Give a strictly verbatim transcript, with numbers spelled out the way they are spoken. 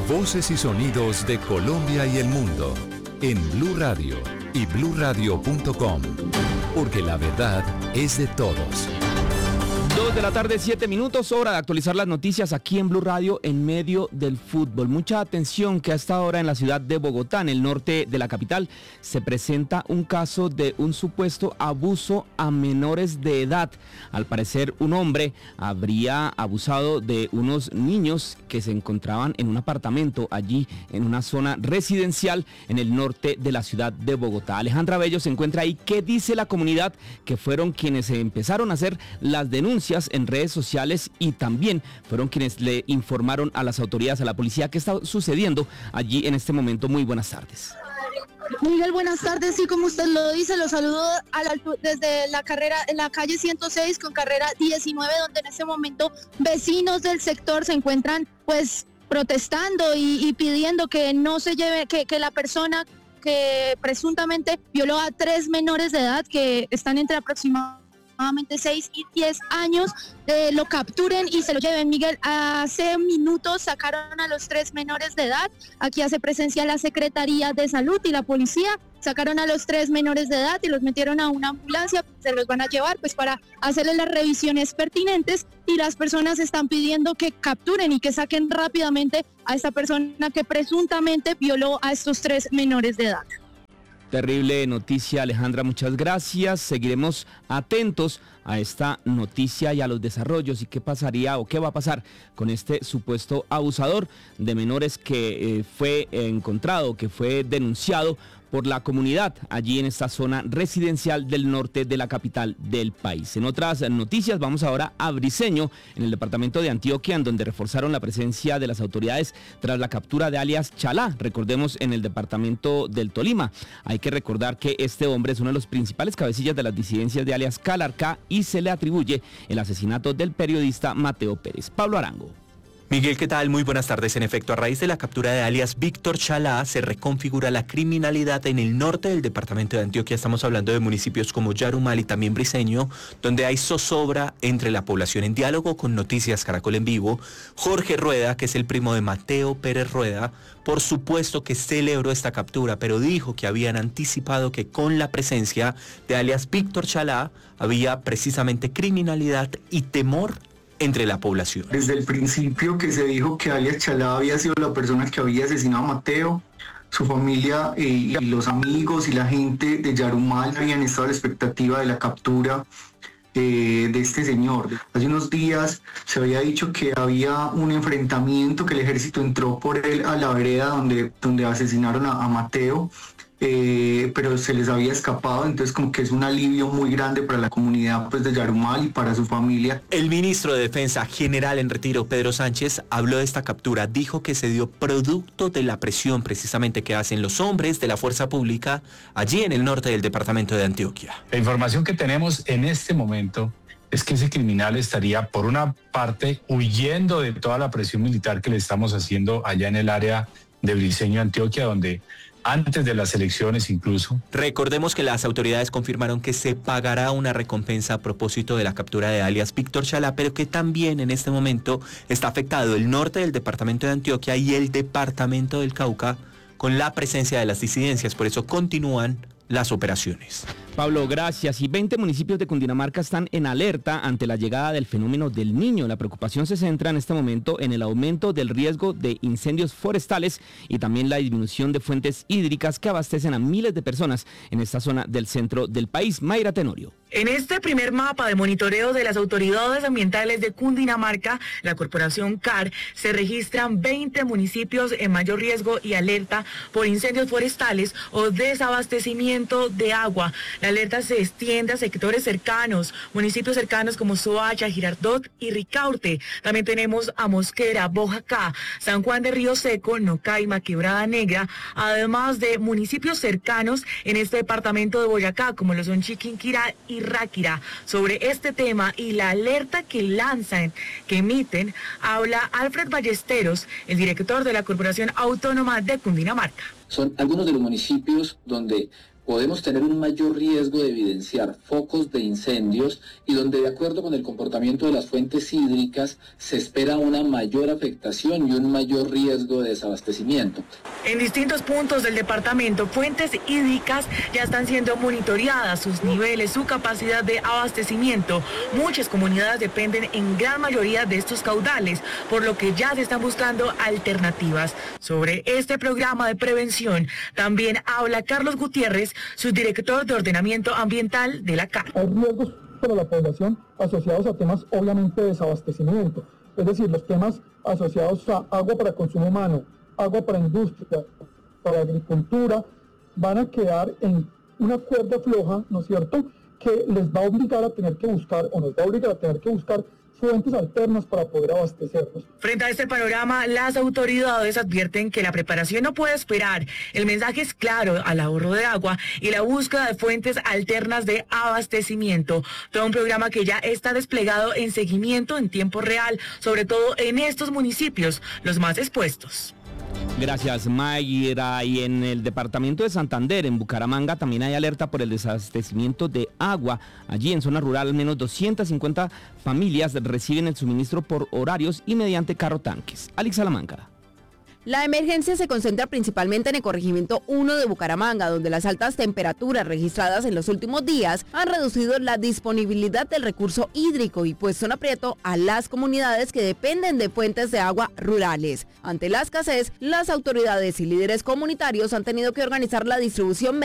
Voces y sonidos de Colombia y el mundo en Blue Radio y blue radio punto com, porque la verdad es de todos. Dos de la tarde, siete minutos, hora de actualizar las noticias aquí en Blue Radio en medio del fútbol. Mucha atención que a esta hora en la ciudad de Bogotá, en el norte de la capital, se presenta un caso de un supuesto abuso a menores de edad. Al parecer, un hombre habría abusado de unos niños que se encontraban en un apartamento allí en una zona residencial en el norte de la ciudad de Bogotá. Alejandra Bello se encuentra ahí. ¿Qué dice la comunidad? Que fueron quienes empezaron a hacer las denuncias en redes sociales y también fueron quienes le informaron a las autoridades, a la policía, qué está sucediendo allí en este momento. Muy buenas tardes. Miguel, buenas tardes. Sí, como usted lo dice, los saludo a la, desde la carrera en la calle ciento seis con carrera diecinueve, donde en este momento vecinos del sector se encuentran pues protestando y, y pidiendo que no se lleve, que, que la persona que presuntamente violó a tres menores de edad que están entre aproximadamente seis y diez años, eh, lo capturen y se lo lleven. Miguel, hace minutos sacaron a los tres menores de edad. Aquí hace presencia la Secretaría de Salud y la policía. Sacaron a los tres menores de edad y los metieron a una ambulancia. Se los van a llevar pues para hacerles las revisiones pertinentes, y las personas están pidiendo que capturen y que saquen rápidamente a esta persona que presuntamente violó a estos tres menores de edad. Terrible noticia, Alejandra, muchas gracias. Seguiremos atentos a esta noticia y a los desarrollos y qué pasaría o qué va a pasar con este supuesto abusador de menores que eh, fue encontrado, que fue denunciado por la comunidad allí en esta zona residencial del norte de la capital del país. En otras noticias, vamos ahora a Briceño, en el departamento de Antioquia, en donde reforzaron la presencia de las autoridades tras la captura de alias Chalá, recordemos, en el departamento del Tolima. Hay que recordar que este hombre es uno de los principales cabecillas de las disidencias de alias Calarcá y se le atribuye el asesinato del periodista Mateo Pérez. Pablo Arango. Miguel, ¿qué tal? Muy buenas tardes. En efecto, a raíz de la captura de alias Víctor Chalá, se reconfigura la criminalidad en el norte del departamento de Antioquia. Estamos hablando de municipios como Yarumal y también Briceño, donde hay zozobra entre la población. En diálogo con Noticias Caracol en Vivo, Jorge Rueda, que es el primo de Mateo Pérez Rueda, por supuesto que celebró esta captura, pero dijo que habían anticipado que con la presencia de alias Víctor Chalá había precisamente criminalidad y temor entre la población. Desde el principio que se dijo que alias Chalá había sido la persona que había asesinado a Mateo, su familia eh, y los amigos y la gente de Yarumal habían estado a la expectativa de la captura eh, de este señor. Hace unos días se había dicho que había un enfrentamiento, que el ejército entró por él a la vereda donde, donde asesinaron a, a Mateo. Eh, pero se les había escapado, entonces como que es un alivio muy grande para la comunidad pues de Yarumal y para su familia. El ministro de Defensa, general en retiro, Pedro Sánchez, habló de esta captura, dijo que se dio producto de la presión precisamente que hacen los hombres de la fuerza pública allí en el norte del departamento de Antioquia. La información que tenemos en este momento es que ese criminal estaría, por una parte, huyendo de toda la presión militar que le estamos haciendo allá en el área de Briceño, Antioquia, donde antes de las elecciones incluso. Recordemos que las autoridades confirmaron que se pagará una recompensa a propósito de la captura de alias Víctor Chalá, pero que también en este momento está afectado el norte del departamento de Antioquia y el departamento del Cauca con la presencia de las disidencias, por eso continúan las operaciones. Pablo, gracias. Y veinte municipios de Cundinamarca están en alerta ante la llegada del fenómeno del Niño. La preocupación se centra en este momento en el aumento del riesgo de incendios forestales y también la disminución de fuentes hídricas que abastecen a miles de personas en esta zona del centro del país. Mayra Tenorio. En este primer mapa de monitoreo de las autoridades ambientales de Cundinamarca, la corporación C A R, se registran veinte municipios en mayor riesgo y alerta por incendios forestales o desabastecimiento de agua. La alerta se extiende a sectores cercanos, municipios cercanos como Soacha, Girardot y Ricaurte. También tenemos a Mosquera, Boyacá, San Juan de Río Seco, Nocaima, Quebrada Negra, además de municipios cercanos en este departamento de Boyacá, como lo son Chiquinquirá y Ráquira. Sobre este tema y la alerta que lanzan, que emiten, habla Alfred Ballesteros, el director de la Corporación Autónoma de Cundinamarca. Son algunos de los municipios donde podemos tener un mayor riesgo de evidenciar focos de incendios y donde, de acuerdo con el comportamiento de las fuentes hídricas, se espera una mayor afectación y un mayor riesgo de desabastecimiento. En distintos puntos del departamento, fuentes hídricas ya están siendo monitoreadas, sus niveles, su capacidad de abastecimiento. Muchas comunidades dependen en gran mayoría de estos caudales, por lo que ya se están buscando alternativas. Sobre este programa de prevención también habla Carlos Gutiérrez, subdirector de ordenamiento ambiental de la C A R. Hay riesgos para la población asociados a temas obviamente de desabastecimiento, es decir, los temas asociados a agua para consumo humano, agua para industria, para agricultura, van a quedar en una cuerda floja, ¿no es cierto?, que les va a obligar a tener que buscar, o nos va a obligar a tener que buscar fuentes alternas para poder abastecernos. Frente a este panorama, las autoridades advierten que la preparación no puede esperar. El mensaje es claro al ahorro de agua y la búsqueda de fuentes alternas de abastecimiento. Todo un programa que ya está desplegado en seguimiento en tiempo real, sobre todo en estos municipios, los más expuestos. Gracias, Mayra. Y en el departamento de Santander, en Bucaramanga, también hay alerta por el desabastecimiento de agua. Allí en zona rural, al menos doscientas cincuenta familias reciben el suministro por horarios y mediante carro tanques. Alex Salamanca. La emergencia se concentra principalmente en el corregimiento uno de Bucaramanga, donde las altas temperaturas registradas en los últimos días han reducido la disponibilidad del recurso hídrico y puesto en aprieto a las comunidades que dependen de fuentes de agua rurales. Ante la escasez, las autoridades y líderes comunitarios han tenido que organizar la distribución